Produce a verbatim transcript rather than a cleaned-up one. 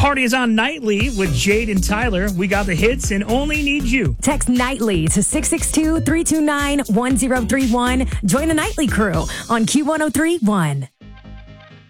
party is on nightly with Jade and Tyler. We got the hits and only need you. Text nightly to six six two, three two nine, one zero three one. Join the nightly crew on Q one oh three one.